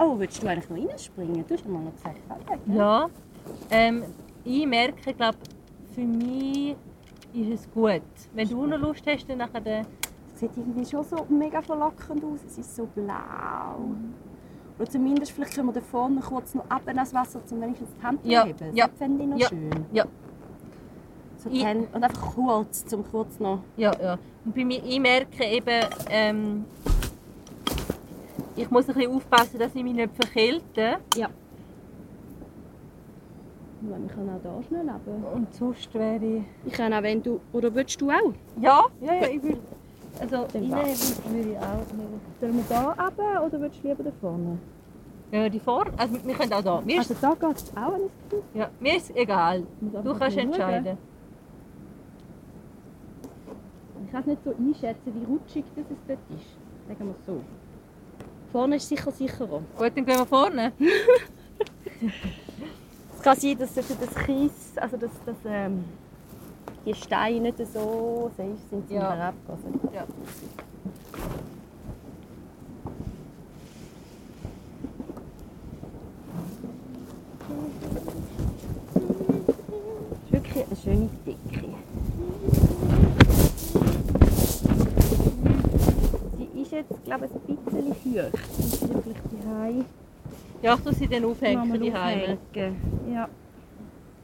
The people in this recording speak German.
Oh, willst du eigentlich noch reinspringen? Du hast ja mal noch gesagt, Ja. Ich merke, glaube für mich ist es gut. Wenn du noch Lust hast, dann nachher... Es sieht irgendwie schon so mega verlockend aus. Es ist so blau. Oder zumindest, vielleicht können wir da vorne kurz noch runter ins Wasser, um wenigstens die Hände zu heben. Das fände ich noch schön. Ja. So die Hände, und einfach kurz, noch... Ja. Und bei mir, ich merke eben, ich muss ein bisschen aufpassen, dass ich mich nicht verkälte. Ja. Ich kann auch hier schnell leben. Und sonst wäre ich... Ich kann auch, wenn du... Oder willst du auch? Ja, ich will... Also, Dann rein würde ich auch. Sollen wir hier runter oder willst du lieber da vorne? Ja, die vorne. Also, wir können auch da. Also da geht es auch an das Gefühl? Ja, mir ist egal. Du kannst entscheiden. Ich kann es nicht so einschätzen, wie rutschig das dort ist. Sagen wir es so. Vorne ist sicherer. Gut, dann gehen wir vorne. Es kann sein, dass das Kies, also dass die Steine nicht so safe sind zum Herabgehen. Ja. Das ist wirklich eine schöne Decke. Sie ist jetzt, glaube ich, ein bisschen feucht. Sie ist vielleicht daheim. Ja, ich tue sie dann aufhängen, die Heime. Ja.